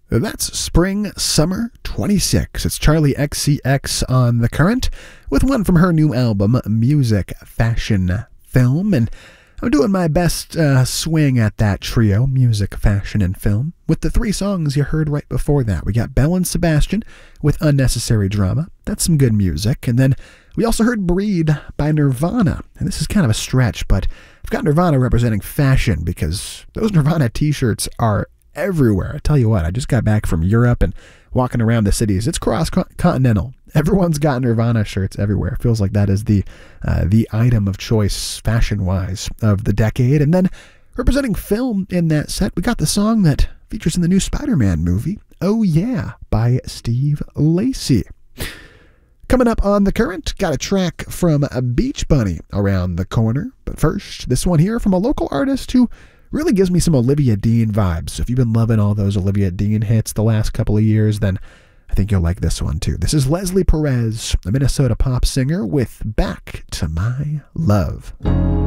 That's Spring Summer 26. It's Charlie XCX on The Current with one from her new album, Music, Fashion, Film. And I'm doing my best swing at that trio, Music, Fashion, and Film, with the three songs you heard right before that. We got Belle and Sebastian with Unnecessary Drama. That's some good music. And then we also heard Breed by Nirvana. And this is kind of a stretch, but I've got Nirvana representing fashion because those Nirvana t-shirts are everywhere. I tell you what, I just got back from Europe and walking around the cities. It's cross-continental. Everyone's got Nirvana shirts everywhere. It feels like that is the item of choice, fashion-wise, of the decade. And then representing film in that set, we got the song that features in the new Spider-Man movie, Oh Yeah, by Steve Lacy. Coming up on The Current, got a track from Beach Bunny around the corner. But first, this one here from a local artist who really gives me some Olivia Dean vibes. So if you've been loving all those Olivia Dean hits the last couple of years, then I think you'll like this one too. This is Leslie Perez, a Minnesota pop singer, with Back to My Love.